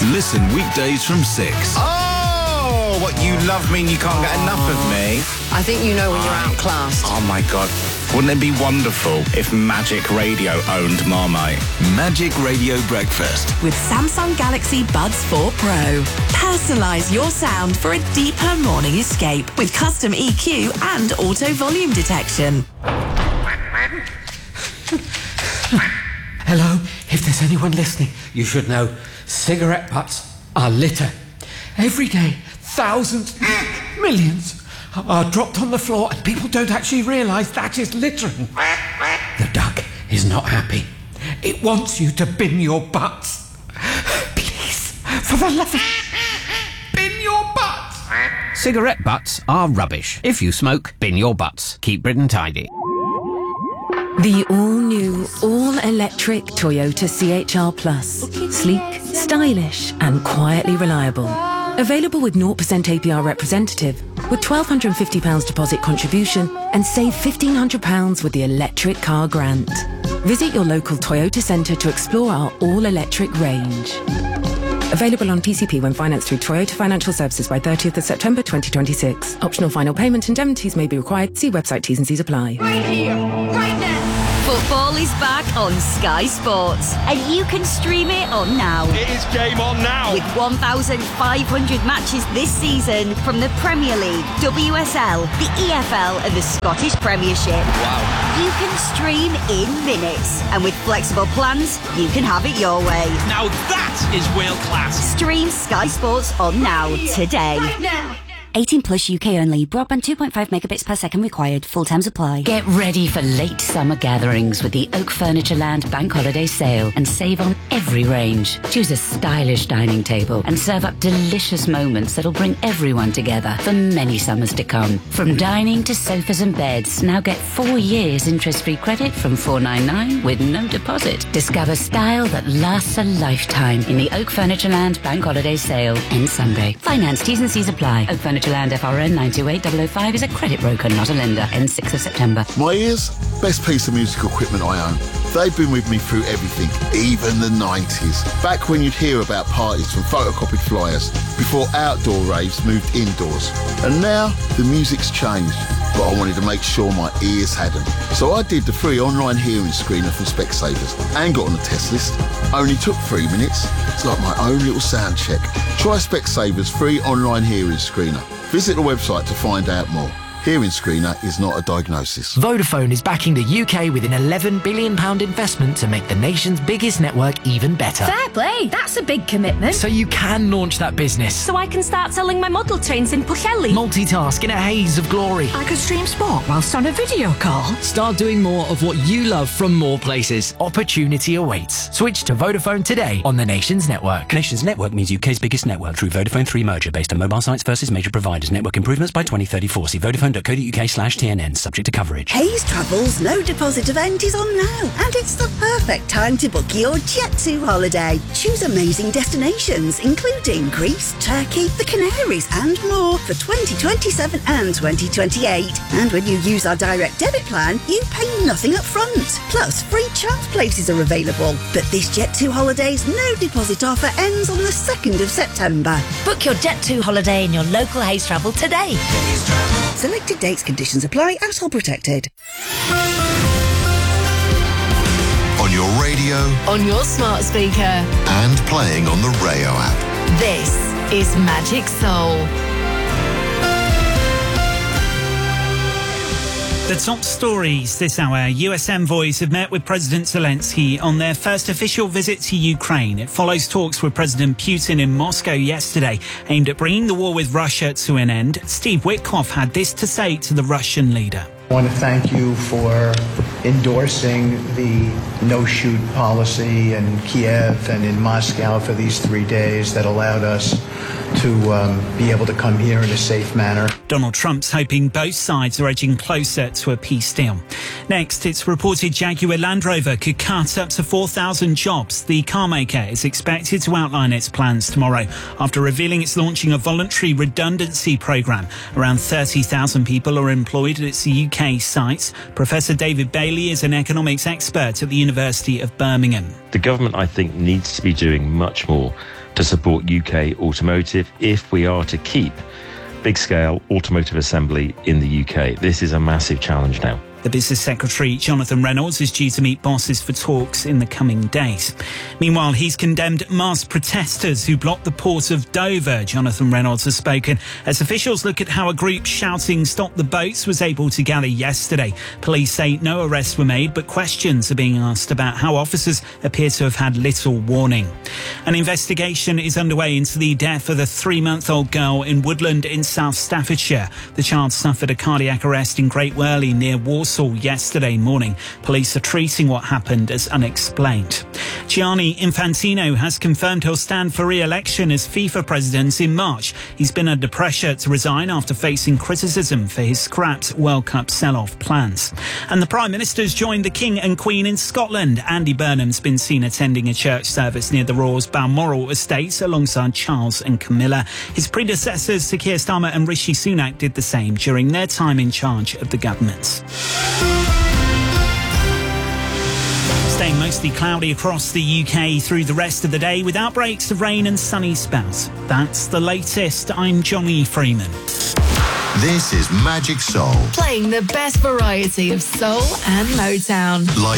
Listen weekdays from 6. Oh, what you love mean you can't get enough of me? I think you know when you're outclassed. Oh my God. Wouldn't it be wonderful if Magic Radio owned Marmite? Magic Radio Breakfast. With Samsung Galaxy Buds 4 Pro. Personalise your sound for a deeper morning escape with custom EQ and auto volume detection. Hello, if there's anyone listening, you should know cigarette butts are litter. Every day, thousands, millions are dropped on the floor and people don't actually realise that is littering. The duck is not happy. It wants you to bin your butts. Please, for the love of... bin your butts! Cigarette butts are rubbish. If you smoke, bin your butts. Keep Britain tidy. The all-new, all-electric Toyota CHR Plus. Sleek, stylish and quietly reliable. Available with 0% APR representative, with £1,250 deposit contribution and save £1,500 with the electric car grant. Visit your local Toyota centre to explore our all-electric range. Available on PCP when financed through Toyota Financial Services by 30th of September 2026. Optional final payment indemnities may be required. See website T's and C's apply. Right here, right now. Football is back on Sky Sports, and you can stream it on now. It is game on now. With 1,500 matches this season from the Premier League, WSL, the EFL and the Scottish Premiership. Wow. You can stream in minutes, and with flexible plans, you can have it your way. Now that is world class. Stream Sky Sports on now, today. Right now. 18 plus UK only. Broadband 2.5 megabits per second required. Full terms apply. Get ready for late summer gatherings with the Oak Furniture Land Bank Holiday Sale and save on every range. Choose a stylish dining table and serve up delicious moments that'll bring everyone together for many summers to come. From dining to sofas and beds, now get 4 years interest-free credit from $499 with no deposit. Discover style that lasts a lifetime in the Oak Furniture Land Bank Holiday Sale. Ends Sunday. Finance T's and C's apply. Oak Furniture Land FRN 928005 is a credit broker, not a lender. Ends 6th of September. My ears, best piece of musical equipment I own. They've been with me through everything, even the 90s. Back when you'd hear about parties from photocopied flyers, before outdoor raves moved indoors. And now, the music's changed, but I wanted to make sure my ears hadn't. So I did the free online hearing screener from Specsavers and got on the test list. Only took 3 minutes. It's like my own little sound check. Try Specsavers free online hearing screener. Visit the website to find out more. Hearing screener is not a diagnosis. Vodafone is backing the UK with an £11 billion investment to make the nation's biggest network even better. Fair play, that's a big commitment. So you can launch that business. So I can start selling my model trains in Pwllheli. Multitask in a haze of glory. I could stream sport whilst on a video call. Start doing more of what you love from more places. Opportunity awaits. Switch to Vodafone today on the Nation's network. Nation's network means UK's biggest network through Vodafone 3 merger based on mobile sites versus major providers. Network improvements by 2034. See vodafone.co.uk/TNN, subject to coverage. Hayes Travel's no deposit event is on now, and it's the perfect time to book your Jet2 holiday. Choose amazing destinations, including Greece, Turkey, the Canaries, and more for 2027 and 2028. And when you use our direct debit plan, you pay nothing up front. Plus, free chance places are available. But this Jet2 holiday's no deposit offer ends on the 2nd of September. Book your Jet2 holiday in your local Hayes Travel today. Selected dates, conditions apply, household protected. On your radio. On your smart speaker. And playing on the Rayo app. This is Magic Soul. The top stories this hour. US envoys have met with President Zelensky on their first official visit to Ukraine. It follows talks with President Putin in Moscow yesterday, aimed at bringing the war with Russia to an end. Steve Witkoff had this to say to the Russian leader. I want to thank you for endorsing the no-shoot policy in Kiev and in Moscow for these 3 days that allowed us to be able to come here in a safe manner. Donald Trump's hoping both sides are edging closer to a peace deal. Next, it's reported Jaguar Land Rover could cut up to 4,000 jobs. The carmaker is expected to outline its plans tomorrow after revealing it's launching a voluntary redundancy programme. Around 30,000 people are employed at its UK sites. Professor David Bailey is an economics expert at the University of Birmingham. The government, I think, needs to be doing much more to support UK automotive if we are to keep big-scale automotive assembly in the UK. This is a massive challenge now. The Business Secretary, Jonathan Reynolds, is due to meet bosses for talks in the coming days. Meanwhile, he's condemned masked protesters who blocked the port of Dover. Jonathan Reynolds has spoken as officials look at how a group shouting "Stop the boats" was able to gather yesterday. Police say no arrests were made, but questions are being asked about how officers appear to have had little warning. An investigation is underway into the death of a 3-month-old girl in Woodland in South Staffordshire. The child suffered a cardiac arrest in Great Worley near Walsall yesterday morning. Police are treating what happened as unexplained. Gianni Infantino has confirmed he'll stand for re-election as FIFA president in March. He's been under pressure to resign after facing criticism for his scrapped World Cup sell-off plans. And the Prime Minister's joined the King and Queen in Scotland. Andy Burnham's been seen attending a church service near the Royals Balmoral estate alongside Charles and Camilla. His predecessors, Sir Keir Starmer and Rishi Sunak, did the same during their time in charge of the government. Staying mostly cloudy across the UK through the rest of the day with outbreaks of rain and sunny spells. That's the latest. I'm Johnny Freeman. This is Magic Soul. Playing the best variety of soul and Motown. Like